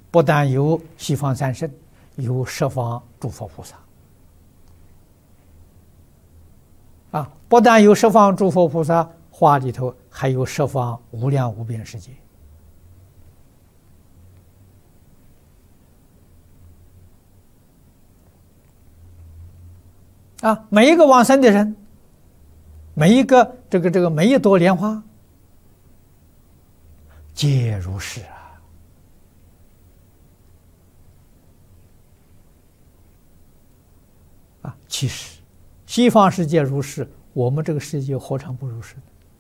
不但有西方三圣，有十方诸佛菩萨。不但有十方诸佛菩萨，话里头还有十方无量无边世界。每一个往生的人，每一个每一朵莲花，皆如是其实西方世界如是，我们这个世界何尝不如是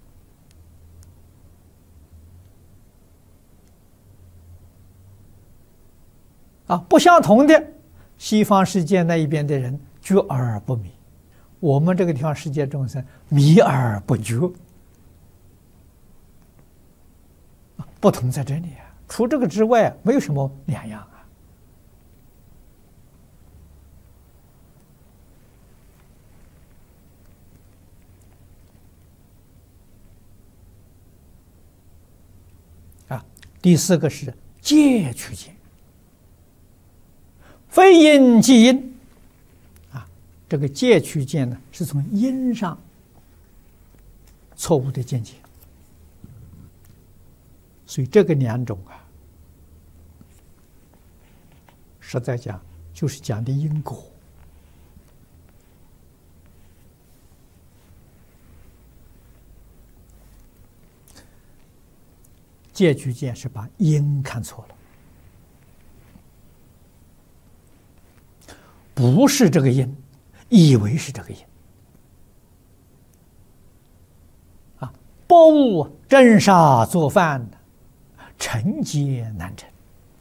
呢？不相同的，西方世界那一边的人觉而不迷，我们这个地方世界众生迷而不觉，不同在这里除这个之外没有什么两样第四个是戒取见，非因即因这个戒取见呢，是从因上错误的见解，所以这个两种实在讲就是讲的因果。戒取见是把因看错了，不是这个因，以为是这个因薄物蒸砂做饭，成劫难成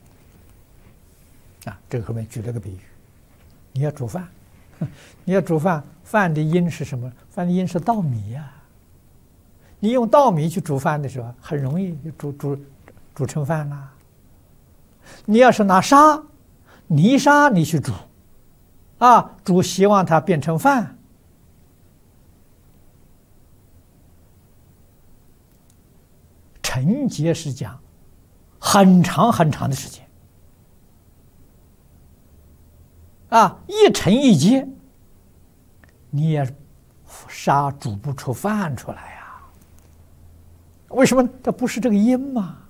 这个后面举了个比喻，你要煮饭，饭的因是什么？饭的因是稻米你用稻米去煮饭的时候，很容易煮成饭啦。你要是拿泥沙你去煮，煮希望它变成饭，成劫是讲很长很长的时间一成一劫，你也沙煮不出饭出来为什么呢？这不是这个因吗？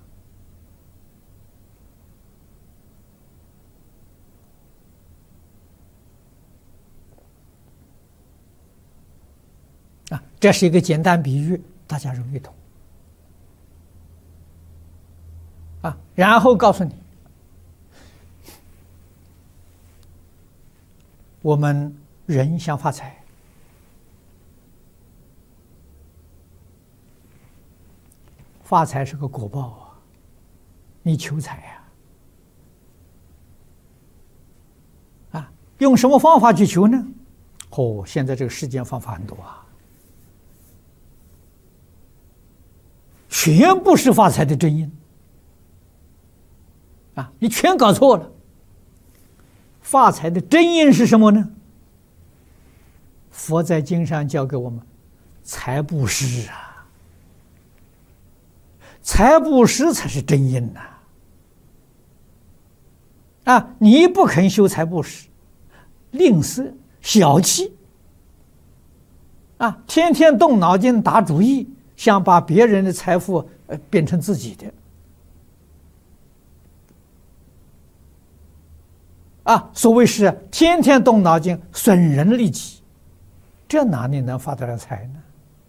这是一个简单比喻，大家容易懂然后告诉你，我们人想发财，发财是个果报你求财用什么方法去求呢？现在这个世间方法很多全部是发财的真因你全搞错了。发财的真因是什么呢？佛在经上教给我们，财布施财布施才是真因你不肯修财布施，吝啬小气天天动脑筋打主意，想把别人的财富变成自己的所谓是天天动脑筋损人利己，这哪里能发得了财呢？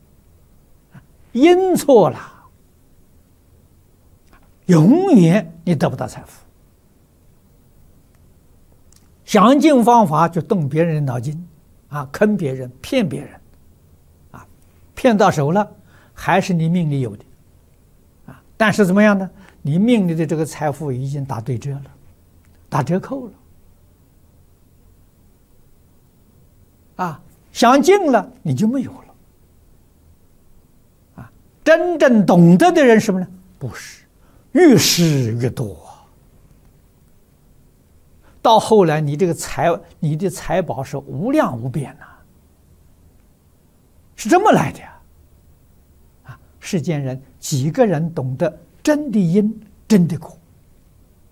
因错了，永远你得不到财富。想尽方法就动别人的脑筋坑别人骗别人骗到手了还是你命里有的但是怎么样呢？你命里的这个财富已经打对折了，打折扣了想尽了你就没有了真正懂得的人什么呢？不是越施越多到后来你的财宝是无量无边是这么来的世间人几个人懂得真的因真的果